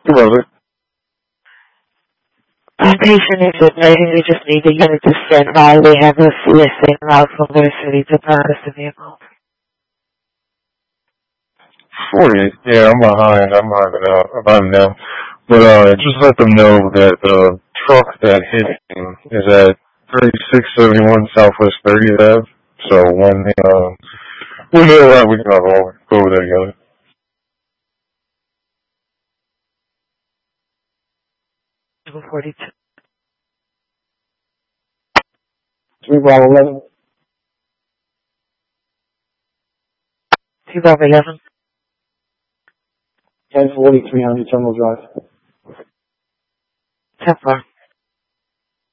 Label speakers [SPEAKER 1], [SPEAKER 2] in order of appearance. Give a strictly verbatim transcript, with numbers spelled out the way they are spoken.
[SPEAKER 1] Who was it?
[SPEAKER 2] Our patient is admitting they just need the unit to stand by. They have a C S A route from their city to purchase the vehicle.
[SPEAKER 1] forty. Yeah, I'm behind. I'm behind it out. I'm behind now. But uh, just let them know that the truck that hit him is at thirty-six seventy-one Southwest thirtieth Avenue. So when uh, when they're around, we can all go over, go over there together.
[SPEAKER 2] Number forty-two.
[SPEAKER 3] three Bravo eleven.
[SPEAKER 2] two Bravo eleven.
[SPEAKER 3] ten forty-three hundred Terminal Drive.
[SPEAKER 2] ten four.